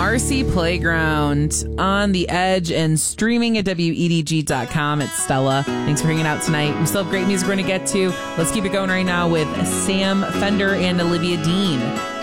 Marcy Playground on the Edge and streaming at WEDG.com. It's Stella. Thanks for hanging out tonight. We still have great music we're going to get to. Let's keep it going right now with Sam Fender and Olivia Dean.